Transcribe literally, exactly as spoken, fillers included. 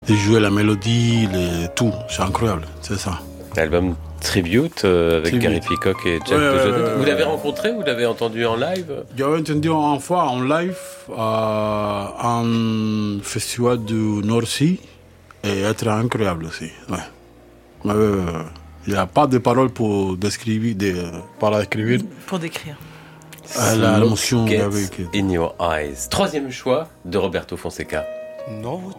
de jouer la mélodie, les, tout. C'est incroyable, c'est ça. L'album Tribute euh, avec Tribute. Gary Peacock et Jack Ouais, DeJohnette. ouais, ouais, Vous l'avez ouais. rencontré, vous l'avez entendu en live? J'avais entendu une fois en live à un festival du North Sea et être incroyable aussi. Ouais. Ouais, ouais, ouais. Il n'y a pas de paroles pour décrire, de, pour décrire Pour décrire. euh, la- l'émotion qu'il y Gets avait. qui- in your eyes. Troisième choix de Roberto Fonseca. Novo